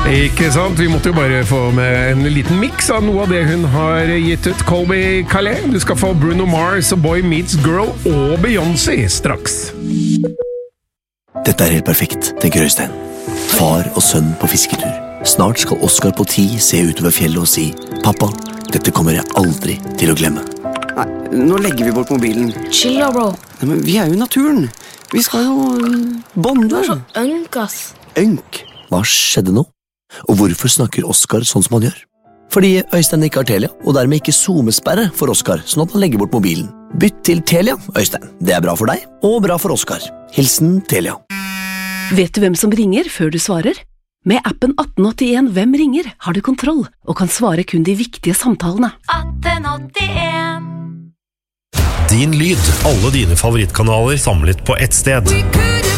Ikke sant? Vi måtte jo bare få med en liten mix av noe av det hun har gitt ut. Colby Calais, du skal få Bruno Mars og Boy Meets Girl og Beyoncé straks. Dette helt perfekt, tenker Øystein. Far og sønn på fisketur. Snart skal Oscar på 10 se utover fjellet og si «Pappa, dette kommer jeg aldri til å glemme». Nei, nå legger vi bort mobilen. Chill da, bro. Nei, men vi jo i naturen. Vi skal jo bonde. Du så ønk, ass. Ønk? Hva skjedde nå? Og hvorfor snakker Oscar sånn som han gjør? Fordi Øystein ikke har Telia, og dermed ikke zoomesperre for Oscar, sånn at han legger bort mobilen. Bytt til Telia, Øystein. Det bra for deg, og bra for Oscar. Hilsen Telia. Vet du hvem som ringer før du svarer? Med appen 1881 Hvem ringer har du kontroll, og kan svare kun de viktige samtalene. 1881. Din lyd, alle dine favorittkanaler samlet på ett sted.